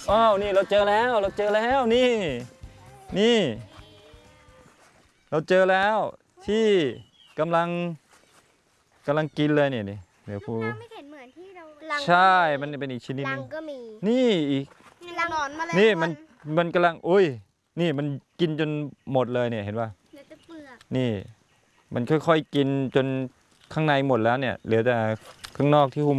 อ้าวนี่เราเจอแล้วนี่นี่เราเจอแล้วที่กำลังกินเลยเนี่ยเดี๋ยวพูไม่เห็นเหมือนที่เราใช่มันเป็นอีกชนิดนึงนี่อีกนี่มันกำลังอุ้ยนี่มันกินจนหมดเลยเนี่ยเห็นป่ะนี่มันค่อยๆกินจนข้างในหมดแล้วเนี่ยเหลือแต่ข้างนอกที่หุ้ม